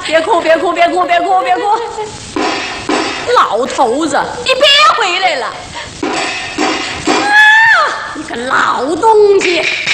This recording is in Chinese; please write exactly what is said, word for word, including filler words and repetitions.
别哭，别哭，别哭，别哭，别哭！老头子，你别回来了！啊，你个老东西！